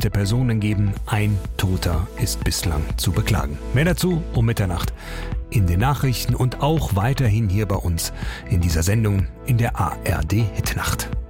verletzte Personen geben. Ein Toter ist bislang zu beklagen. Mehr dazu um Mitternacht in den Nachrichten und auch weiterhin hier bei uns in dieser Sendung in der ARD Hitnacht.